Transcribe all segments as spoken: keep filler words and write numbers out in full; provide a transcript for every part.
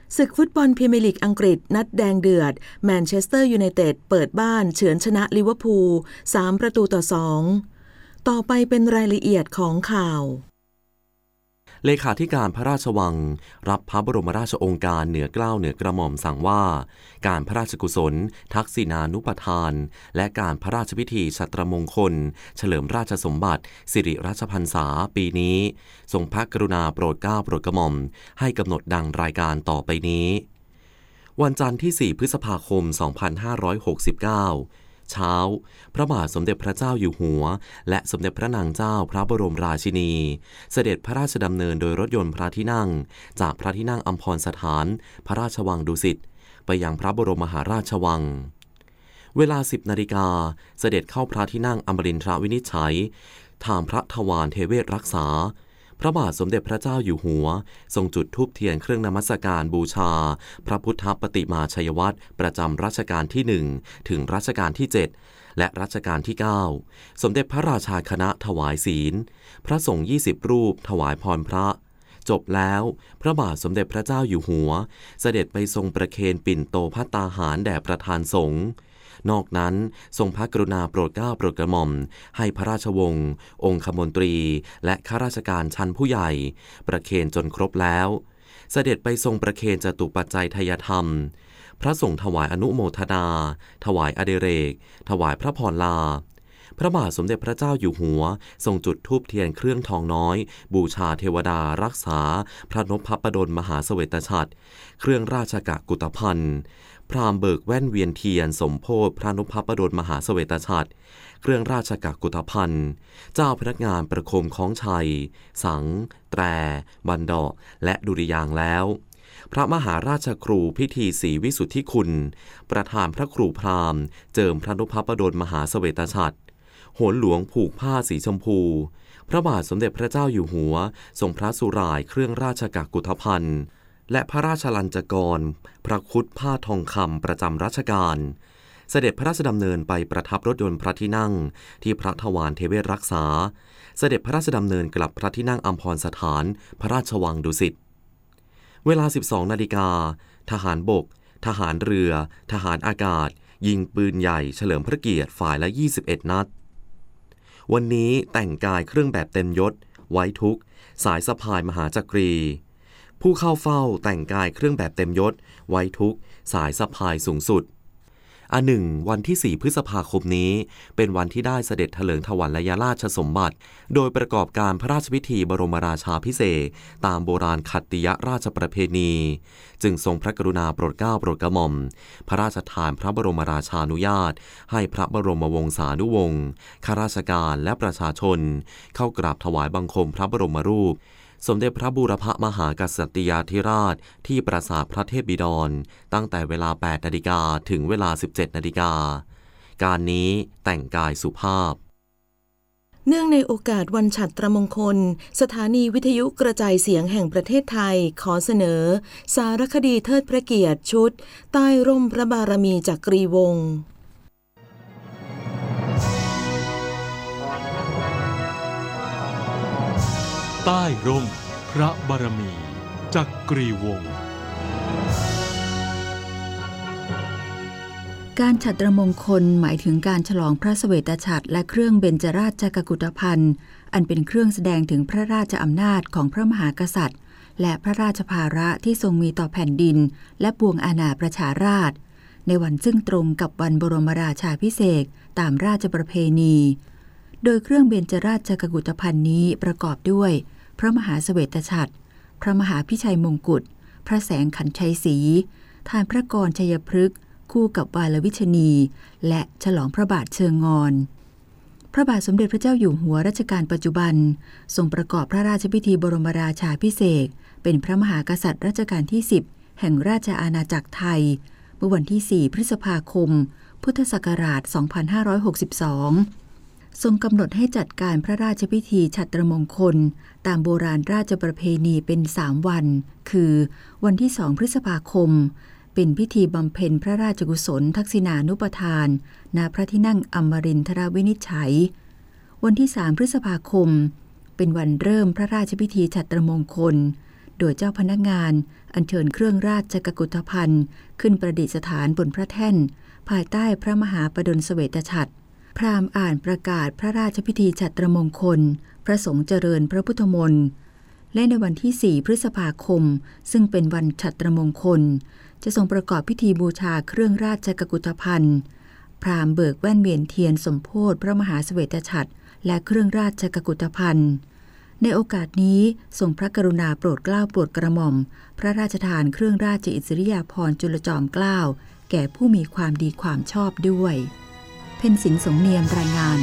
ศึกฟุตบอลพรีเมียร์ลีกอังกฤษนัดแดงเดือดแมนเชสเตอร์ยูไนเต็ดเปิดบ้านเฉือนชนะลิเวอร์พูลสามประตูต่อสองต่อไปเป็นรายละเอียดของข่าวเลขาธิการพระราชวังรับพระบรมราชโองการเหนือเกล้าเหนือกระหม่อมสั่งว่าการพระราชกุศลทักษิณานุปทานและการพระราชพิธีฉัตรมงคลเฉลิมราชสมบัติสิริราชพรรษาปีนี้ทรงพระกรุณาโปรดเกล้าโปรดกระหม่อมให้กำหนดดังรายการต่อไปนี้วันจันทร์ที่สี่พฤษภาคมสองพันห้าร้อยหกสิบเก้าเช้าพระบาทสมเด็จพระเจ้าอยู่หัวและสมเด็จพระนางเจ้าพระบรมราชินีเสด็จพระราชดำเนินโดยรถยนต์พระที่นั่งจากพระที่นั่งอัมพรสถานพระราชวังดุสิตไปยังพระบรมมหาราชวังเวลาสิบนาฬิกาเสด็จเข้าพระที่นั่งอมรินทรวินิจฉัยถามพระทวารเทเวศรักษาพระบาทสมเด็จพระเจ้าอยู่หัวทรงจุดธูปเทียนเครื่องนมัสการบูชาพระพุทธปฏิมาชัยวัตรประจำรัชกาลที่หนึ่งถึงรัชกาลที่เจ็ดและรัชกาลที่เก้าสมเด็จพระราชาคณะถวายศีลพระสงฆ์ยี่สิบรูปถวายพรพระจบแล้วพระบาทสมเด็จพระเจ้าอยู่หัวเสด็จไปทรงประเคนปิ่นโตภัตตาหารแด่ประธานสงฆ์นอกนั้นทรงพระกรุณาโปรดเกล้าโปรดกระหม่อมให้พระราชวงศ์องคมนตรีและข้าราชการชั้นผู้ใหญ่ประเคนจนครบแล้วเสด็จไปทรงประเคนจตุปัจจัยทายธรรมพระสงฆ์ถวายอนุโมทนาถวายอดิเรกถวายพระพรลาพระบาทสมเด็จพระเจ้าอยู่หัวทรงจุดธูปเทียนเครื่องทองน้อยบูชาเทวดารักษาพระนพปดลมหาเสวตฉัตรเครื่องราชกกุฏภัณฑ์พราหมณ์เบิกแว่นเวียนเทียนสมโภชพระนพปดลมหาเสวตฉัตรเครื่องราชกกุฏภัณฑ์เจ้าพนักงานประโคมคล้องชัยสังแตรบันดาและดุริยางค์แล้วพระมหาราชครูพิธีศรีวิสุทธิคุณประธานพระครูพราหมณ์เจิมพระนพปดลมหาเสวตฉัตรโหนหลวงผูกผ้าสีชมพูพระบาทสมเด็จพระเจ้าอยู่หัวทรงพระสุร่ายเครื่องราชกกุฏภัณฑ์และพระราชลัญจกรพระคุดผ้าทองคำประจำรัชกาลเสด็จพระราชดำเนินไปประทับรถยนต์พระที่นั่งที่พระทวารเทเวศรักษาเสด็จพระราชดำเนินกลับพระที่นั่งอัมพรสถานพระราชวังดุสิตเวลา สิบสองนาฬิกาทหารบกทหารเรือทหารอากาศยิงปืนใหญ่เฉลิมพระเกียรติฝ่ายละยี่สิบเอ็ดนัดวันนี้แต่งกายเครื่องแบบเต็มยศไว้ทุกสายสะพายมหาจักรีผู้เข้าเฝ้าแต่งกายเครื่องแบบเต็มยศไว้ทุกสายสะพายสูงสุดอันหนึ่งวันที่สี่พฤษภาคมนี้เป็นวันที่ได้เสด็จเถลิงถวัลยราชสมบัติโดยประกอบการพระราชพิธีบรมราชาภิเษกตามโบราณขัตติยราชประเพณีจึงทรงพระกรุณาโปรดเกล้าโปรดกระหม่อมพระราชทานพระบรมราชานุญาตให้พระบรมวงศานุวงศ์ข้าราชการและประชาชนเข้ากราบถวายบังคมพระบรมรูปสมเด็จพระบูรพมหากษัตริยาธิราชที่ปราสาทพระเทพบิดรตั้งแต่เวลา แปดนาฬิกา ถึงเวลา สิบเจ็ดนาฬิกาการนี้แต่งกายสุภาพเนื่องในโอกาสวันฉัตรมงคลสถานีวิทยุกระจายเสียงแห่งประเทศไทยขอเสนอสารคดีเทิดพระเกียรติชุดใต้ร่มพระบารมีจักรีวงศ์ใต้ร่มพระบารมีจักรีวงศ์การฉัตรมงคลหมายถึงการฉลองพระเสวตฉัตรและเครื่องเบญจราชกุฏภัณฑ์อันเป็นเครื่องแสดงถึงพระราชอำนาจของพระมหากษัตริย์และพระราชภาระที่ทรงมีต่อแผ่นดินและปวงอาณาประชาราษฎร์ในวันซึ่งตรงกับวันบรมราชาภิเษกตามราชประเพณีโดยเครื่องเบญจราชกุฏภัณฑ์นี้ประกอบด้วยพระมหาเสวตฉัตรพระมหาพิชัยมงกุฎพระแสงขันชัยศรีทานพระกรชัยพฤกษ์คู่กับวาลวิชนีและฉลองพระบาทเชิงงอนพระบาทสมเด็จพระเจ้าอยู่หัวรัชกาลปัจจุบันทรงประกอบพระราชพิธีบรมราชาภิเษกเป็นพระมหากษัตริย์รัชกาลที่สิบแห่งราชอาณาจักรไทยเมื่อวันที่สี่พฤษภาคมพุทธศักราชสองพันห้าร้อยหกสิบสองทรงกำหนดให้จัดการพระราชพิธีฉัตรมงคลตามโบราณราชประเพณีเป็นสามวันคือวันที่สองพฤษภาคมเป็นพิธีบำเพ็ญพระราชกุศลทักษิณานุปทานณพระที่นั่งอมรินทรวินิจฉัยวันที่สามพฤษภาคมเป็นวันเริ่มพระราชพิธีฉัตรมงคลโดยเจ้าพนักงานอัญเชิญเครื่องราชกกุฏภัณฑ์ขึ้นประดิษฐานบนพระแท่นภายใต้พระมหาปดลเสวตฉัตรพราหมณ์อ่านประกาศพระราชพิธีฉัตรมงคลพระสงฆ์เจริญพระพุทธมนต์และในวันที่สี่พฤษภาคมซึ่งเป็นวันฉัตรมงคลจะทรงประกอบพิธีบูชาเครื่องราชกุฏภัณฑ์พราหมณ์เบิกแว่นเวียนเทียนสมโภชพระมหาเสวตฉัตรและเครื่องราชกุฏภัณฑ์ในโอกาสนี้ทรงพระกรุณาโปรดเกล้าโปรดกระหม่อมพระราชทานเครื่องราชอิสริยาภรณ์จุลจอมเกล้าแก่ผู้มีความดีความชอบด้วยเพ็ญศิลป์สงเนียมรายงาน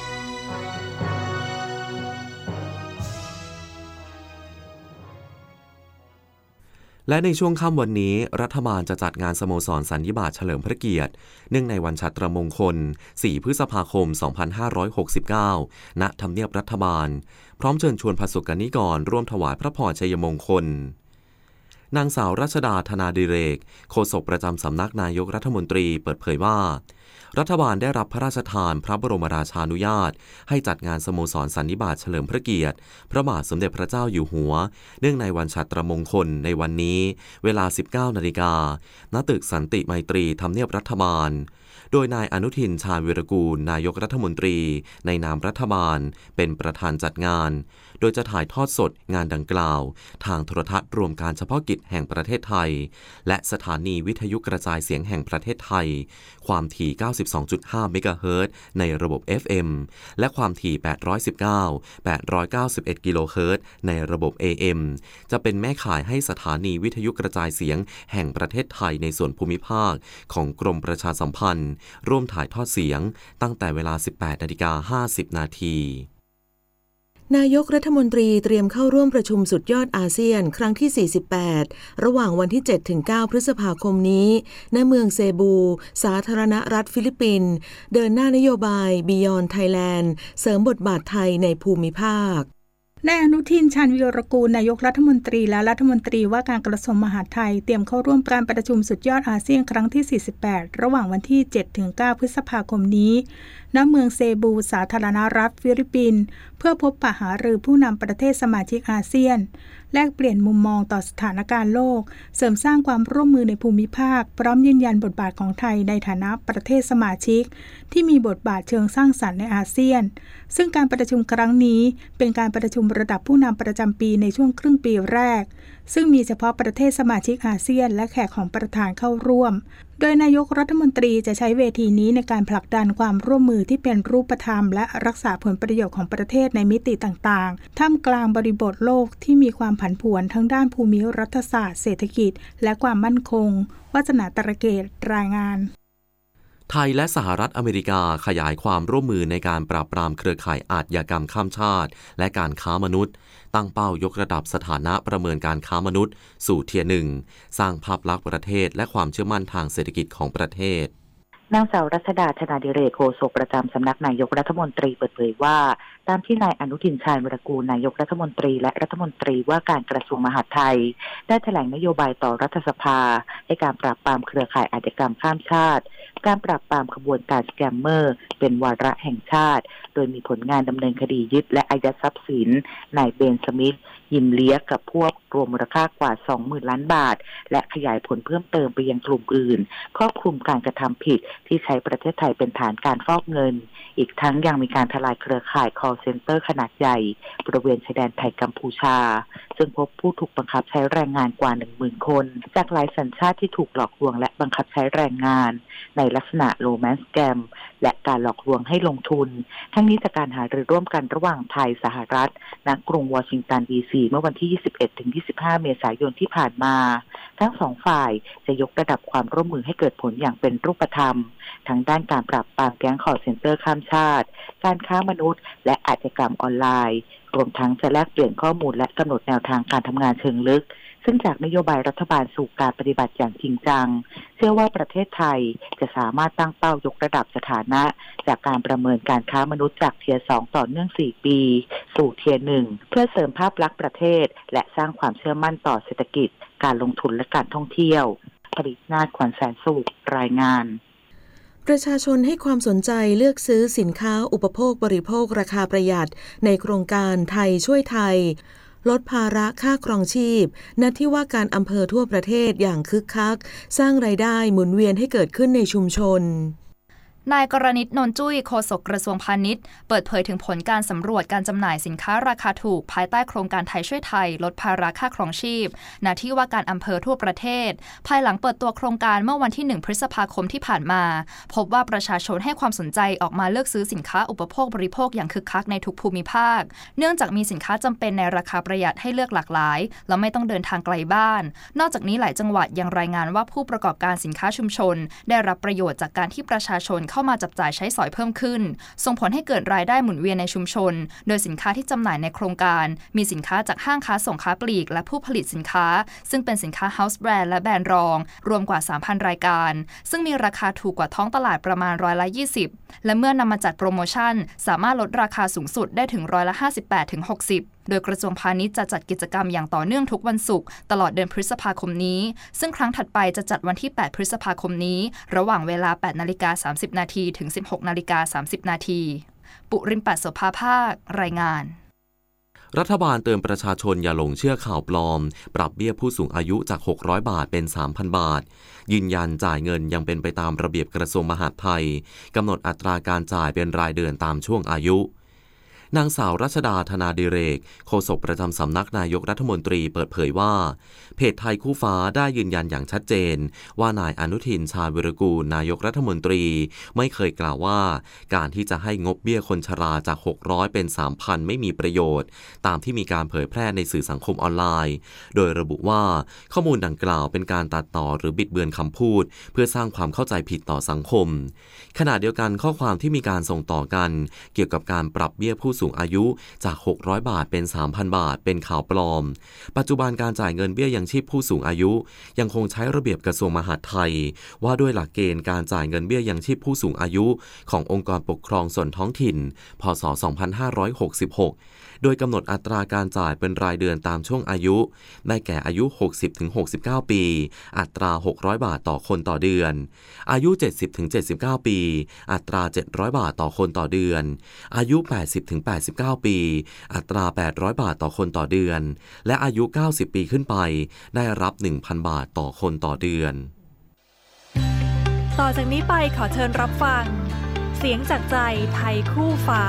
และในช่วงค่ำวันนี้รัฐบาลจะจัดงานสโมสรสันนิบาตเฉลิมพระเกียรติเนื่องในวันฉัตรมงคลสี่พฤษภาคมสองพันห้าร้อยหกสิบเก้าณทำเนียบรัฐบาลพร้อมเชิญชวนประสบกนิกรร่วมถวายพระพรชัยมงคลนางสาวรัชดาธนาดิเรกโฆษกประจำสำนักนายกรัฐมนตรีเปิดเผยว่ารัฐบาลได้รับพระราชทานพระบรมราชานุญาตให้จัดงานสโมสรสันนิบาตเฉลิมพระเกียรติพระบาทสมเด็จพระเจ้าอยู่หัวเนื่องในวันฉัตรมงคลในวันนี้เวลา สิบเก้านาฬิกา ณ ตึกสันติไมตรีทำเนียบรัฐบาลโดยนายอนุทินชาญวีรกูลนายกรัฐมนตรีในนามรัฐบาลเป็นประธานจัดงานโดยจะถ่ายทอดสดงานดังกล่าวทางโทรทัศน์รวมการเฉพาะกิจแห่งประเทศไทยและสถานีวิทยุกระจายเสียงแห่งประเทศไทยความถี่ เก้าสิบสองจุดห้า เมกะเฮิรตซ์ในระบบ เอฟ เอ็ม และความถี่ แปดร้อยสิบเก้า แปดร้อยเก้าสิบเอ็ด กิโลเฮิรตซ์ในระบบ เอ เอ็ม จะเป็นแม่ข่ายให้สถานีวิทยุกระจายเสียงแห่งประเทศไทยในส่วนภูมิภาคของกรมประชาสัมพันธ์ร่วมถ่ายทอดเสียงตั้งแต่เวลา สิบแปดนาฬิกาห้าสิบ นาทีนายกรัฐมนตรีเตรียมเข้าร่วมประชุมสุดยอดอาเซียนครั้งที่ สี่สิบแปด ระหว่างวันที่ เจ็ดถึงเก้า พฤษภาคมนี้ณเมืองเซบูสาธารณรัฐฟิลิปปินส์เดินหน้านโยบาย Beyond Thailand เสริมบทบาทไทยในภูมิภาคนายอนุทินชาญวีรกูลนายกรัฐมนตรีและรัฐมนตรีว่าการกระทรวงมหาดไทยเตรียมเข้าร่วมการประชุมสุดยอดอาเซียนครั้งที่ สี่สิบแปด ระหว่างวันที่ เจ็ดถึงเก้า พฤษภาคมนี้ณเมืองเซบูสาธารณรัฐฟิลิปปินส์เพื่อพบปะหารือผู้นำประเทศสมาชิกอาเซียนแลกเปลี่ยนมุมมองต่อสถานการณ์โลกเสริมสร้างความร่วมมือในภูมิภาคพร้อมยืนยันบทบาทของไทยในฐานะประเทศสมาชิกที่มีบทบาทเชิงสร้างสรรค์ในอาเซียนซึ่งการประชุมครั้งนี้เป็นการประชุมระดับผู้นำประจำปีในช่วงครึ่งปีแรกซึ่งมีเฉพาะประเทศสมาชิกอาเซียนและแขกของประธานเข้าร่วมโดยนายกรัฐมนตรีจะใช้เวทีนี้ในการผลักดันความร่วมมือที่เป็นรูปธรรมและรักษาผลประโยชน์ของประเทศในมิติต่างๆท่ามกลางบริบทโลกที่มีความผันผวนทั้งด้านภูมิรัฐศาสตร์เศรษฐกิจและความมั่นคงวาสนาตระเกตรายงานไทยและสหรัฐอเมริกาขยายความร่วมมือในการปราบปรามเครือข่ายอาชญากรรมข้ามชาติและการค้ามนุษย์ตั้งเป้ายกระดับสถานะประเมินการค้ามนุษย์สู่เทียร์หนึ่งสร้างภาพลักษณ์ประเทศและความเชื่อมั่นทางเศรษฐกิจของประเทศนางสาวรัชดาธนาดิเรกโฆษกประจำสำนักนายกรัฐมนตรีเปิดเผยว่าตามที่นายอนุทินชาญวีรกูลนายกรัฐมนตรีและรัฐมนตรีว่าการกระทรวงมหาดไทยได้แถลงนโยบายต่อรัฐสภาในการปราบปรามเครือข่ายอาชญากรรมข้ามชาติการปราบปรามขบวนการสแกมเมอร์เป็นวาระแห่งชาติโดยมีผลงานดำเนินคดียึดและอายัดทรัพย์สินนายเบนสมิธยิมเลียกับพวกรวมมูลค่ากว่า สองหมื่น ล้านบาทและขยายผลเพิ่มเติมไปยังกลุ่มอื่นครอบคลุมการกระทำผิดที่ใช้ประเทศไทยเป็นฐานการฟอกเงินอีกทั้งยังมีการทลายเครือข่าย call center ขนาดใหญ่บริเวณชายแดนไทยกัมพูชาซึ่งพบผู้ถูกบังคับใช้แรงงานกว่า หนึ่งหมื่น คนจากหลายสัญชาติที่ถูกหลอกลวงและบังคับใช้แรงงานในลักษณะโรแมนต์สแกมและการหลอกลวงให้ลงทุนทั้งนี้จากการหารือร่วมกันระหว่างไทยสหรัฐณกรุงวอชิงตันดีซีเมื่อวันที่ ยี่สิบเอ็ดถึงยี่สิบห้า เมษายนที่ผ่านมาทั้งสองฝ่ายจะยกระดับความร่วมมือให้เกิดผลอย่างเป็นรูปธรรมทั้งด้านการปราบปรามแก๊งคอลเซ็นเตอร์ข้ามชาติการค้ามนุษย์และอาชญากรรมออนไลน์รวมทั้งจะแลกเปลี่ยนข้อมูลและกำหนดแนวทางการทำงานเชิงลึกซึ่งจากนโยบายรัฐบาลสู่การปฏิบัติอย่างจริงจังเชื่อว่าประเทศไทยจะสามารถตั้งเป้ายกระดับสถานะจากการประเมินการค้ามนุษย์จากเทียร์สองต่อเนื่องสี่ปีสู่เทียร์หนึ่งเพื่อเสริมภาพลักษณ์ประเทศและสร้างความเชื่อมั่นต่อเศรษฐกิจการลงทุนและการท่องเที่ยวปรินาถ ขวัญแสนสุขรายงานประชาชนให้ความสนใจเลือกซื้อสินค้าอุปโภคบริโภคราคาประหยัดในโครงการไทยช่วยไทยลดภาระค่าครองชีพณที่ว่าการอำเภอทั่วประเทศอย่างคึกคักสร้างรายได้หมุนเวียนให้เกิดขึ้นในชุมชนนายกรณิต นนจุ้ยโฆษกกระทรวงพาณิชย์เปิดเผยถึงผลการสำรวจการจำหน่ายสินค้าราคาถูกภายใต้โครงการไทยช่วยไทยลดภาระค่าครองชีพณที่ว่าการอำเภอทั่วประเทศภายหลังเปิดตัวโครงการเมื่อวันที่หนึ่งพฤษภาคมที่ผ่านมาพบว่าประชาชนให้ความสนใจออกมาเลือกซื้อสินค้าอุปโภคบริโภคอย่างคึกคักในทุกภูมิภาคเนื่องจากมีสินค้าจำเป็นในราคาประหยัดให้เลือกหลากหลายและไม่ต้องเดินทางไกลบ้านนอกจากนี้หลายจังหวัดยังรายงานว่าผู้ประกอบการสินค้าชุมชนได้รับประโยชน์จากการที่ประชาชนเข้ามาจับจ่ายใช้สอยเพิ่มขึ้นส่งผลให้เกิดรายได้หมุนเวียนในชุมชนโดยสินค้าที่จำหน่ายในโครงการมีสินค้าจากห้างค้าส่งค้าปลีกและผู้ผลิตสินค้าซึ่งเป็นสินค้า House Brand และแบรนด์รองรวมกว่า สามพัน รายการซึ่งมีราคาถูกกว่าท้องตลาดประมาณร้อยละยี่สิบและเมื่อนำมาจัดโปรโมชั่นสามารถลดราคาสูงสุดได้ถึงร้อยละ ห้าสิบแปดถึงหกสิบโดยกระทรวงพาณิชย์จะจัดกิจกรรมอย่างต่อเนื่องทุกวันศุกร์ตลอดเดือนพฤษภาคมนี้ซึ่งครั้งถัดไปจะจัดวันที่แปดพฤษภาคมนี้ระหว่างเวลา แปดนาฬิกาสามสิบนาทีถึง สิบหกนาฬิกาสามสิบนาทีปุริมปัสโสภาภาครายงานรัฐบาลเตือนประชาชนอย่าหลงเชื่อข่าวปลอมปรับเบี้ยผู้สูงอายุจากหกร้อยบาทเป็น สามพัน บาทยืนยันจ่ายเงินยังเป็นไปตามระเบียบกระทรวงมหาดไทยกำหนดอัตราการจ่ายเป็นรายเดือนตามช่วงอายุนางสาวรัชดาธนาดิเรกโฆษกประจำสำนักนายกรัฐมนตรีเปิดเผยว่าเพจไทยคู่ฟ้าได้ยืนยันอย่างชัดเจนว่านายอนุทินชาญวิรากูลนายกรัฐมนตรีไม่เคยกล่าวว่าการที่จะให้งบเบี้ยคนชราจากหกร้อยเป็น สามพัน ไม่มีประโยชน์ตามที่มีการเผยแพร่ในสื่อสังคมออนไลน์โดยระบุว่าข้อมูลดังกล่าวเป็นการตัดต่อหรือบิดเบือนคำพูดเพื่อสร้างความเข้าใจผิดต่อสังคมขณะเดียวกันข้อความที่มีการส่งต่อกันเกี่ยวกับการปรับเบี้ยผู้สูงอายุจากหกร้อยบาทเป็น สามพัน บาทเป็นข่าวปลอมปัจจุบันการจ่ายเงินเบี้ยยังชีพผู้สูงอายุยังคงใช้ระเบียบกระทรวงมหาดไทยว่าด้วยหลักเกณฑ์การจ่ายเงินเบี้ยยังชีพผู้สูงอายุขององค์กรปกครองส่วนท้องถิ่นพ.ศ. สองพันห้าร้อยหกสิบหกโดยกำหนดอัตราการจ่ายเป็นรายเดือนตามช่วงอายุได้แก่อายุ หกสิบถึงหกสิบเก้า ปีอัตราหกร้อยบาทต่อคนต่อเดือนอายุ เจ็ดสิบถึงเจ็ดสิบเก้า ปีอัตราเจ็ดร้อยบาทต่อคนต่อเดือนอายุ แปดสิบถึงแปดสิบเก้า ปีอัตราแปดร้อยบาทต่อคนต่อเดือนและอายุเก้าสิบปีขึ้นไปได้รับ หนึ่งพัน บาทต่อคนต่อเดือนต่อจากนี้ไปขอเชิญรับฟังเสียงจากใจไทยคู่ฟ้า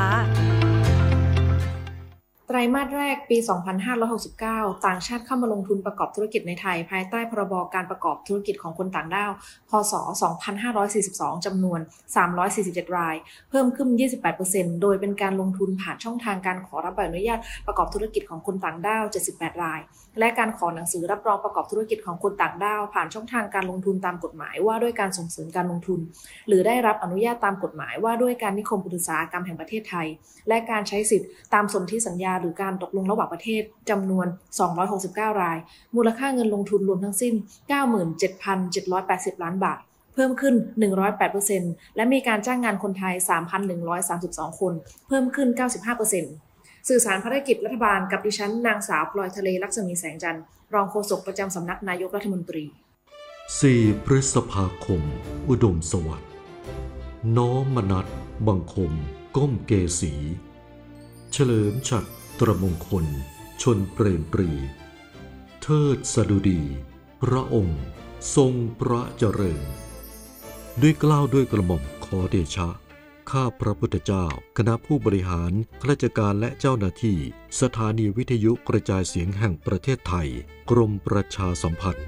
ไตรมาสแรกปี สองพันห้าร้อยหกสิบเก้า ต่างชาติเข้ามาลงทุนประกอบธุรกิจในไทยภายใต้พรบการประกอบธุรกิจของคนต่างด้าวพ.ศ. สองพันห้าร้อยสี่สิบสอง จำนวน สามร้อยสี่สิบเจ็ด รายเพิ่มขึ้น ยี่สิบแปดเปอร์เซ็นต์ โดยเป็นการลงทุนผ่านช่องทางการขอรับใบอนุญาตประกอบธุรกิจของคนต่างด้าว เจ็ดสิบแปด รายและการขอหนังสือรับรองประกอบธุรกิจของคนต่างด้าวผ่านช่องทางการลงทุนตามกฎหมายว่าด้วยการส่งเสริมการลงทุนหรือได้รับอนุญาตตามกฎหมายว่าด้วยการนิคมอุตสาหกรรมแห่งประเทศไทยและการใช้สิทธิตามสนธิสัญญาหรือการตกลงระหว่างประเทศจำนวนสองร้อยหกสิบเก้ารายมูลค่าเงินลงทุนรวมทั้งสิ้น เก้าหมื่นเจ็ดพันเจ็ดร้อยแปดสิบ ล้านบาทเพิ่มขึ้น หนึ่งร้อยแปดเปอร์เซ็นต์ และมีการจ้างงานคนไทย สามพันหนึ่งร้อยสามสิบสอง คนเพิ่มขึ้น เก้าสิบห้าเปอร์เซ็นต์ สื่อสารภารกิจรัฐบาลกับดิฉันนางสาวพลอยทะเลลักษมีแสงจันทร์รองโฆษกประจำสำนักนายกรัฐมนตรีสี่พฤษภาคมอุดมสวัสดิ์น้อมมนัสบังคมก้มเกษีเฉลิมฉัตรตรมงคลชนเปรมปรีเทิดสดุดีพระองค์ทรงพระเจริญด้วยเกล้าด้วยกระหม่อมขอเดชะข้าพระพุทธเจ้าคณะผู้บริหารข้าราชการและเจ้าหน้าที่สถานีวิทยุกระจายเสียงแห่งประเทศไทยกรมประชาสัมพันธ์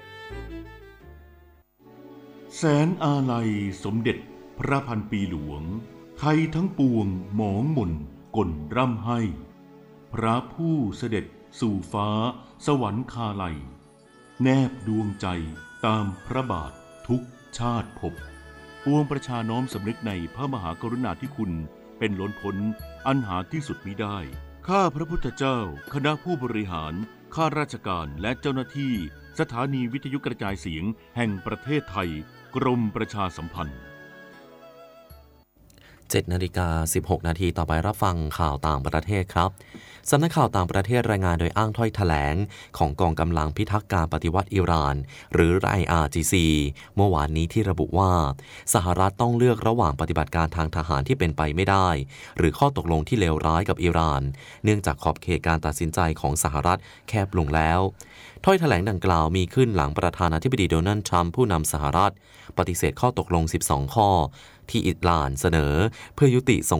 แสนอาลัยสมเด็จพระพันปีหลวงไทยทั้งปวงหมองหม่นก่นร่ำให้พระผู้เสด็จสู่ฟ้าสวรรคาลัยแนบดวงใจตามพระบาททุกชาติภพปวงประชาน้อมสำนึกในพระมหากรุณาธิคุณเป็นล้นพ้นอันหาที่สุดมิได้ข้าพระพุทธเจ้าคณะผู้บริหารข้าราชการและเจ้าหน้าที่สถานีวิทยุกระจายเสียงแห่งประเทศไทยกรมประชาสัมพันธ์เจ็ดนาฬิกาสิบหกนาทีต่อไปรับฟังข่าวต่างประเทศครับสำนักข่าวต่างประเทศรายงานโดยอ้างถ้อยแถลงของกองกำลังพิทักษ์การปฏิวัติอิหร่านหรือ ไอ อาร์ จี ซี เมื่อวานนี้ที่ระบุว่าสหรัฐต้องเลือกระหว่างปฏิบัติการทางทหารที่เป็นไปไม่ได้หรือข้อตกลงที่เลวร้ายกับอิหร่านเนื่องจากขอบเขตการตัดสินใจของสหรัฐแคบลงแล้วถ้อยแถลงดังกล่าวมีขึ้นหลังประธานาธิบดีโดนัลด์ทรัมป์ผู้นำสหรัฐปฏิเสธข้อตกลงสิบสองข้อที่อิหร่านเสนอเพื่อยุติสง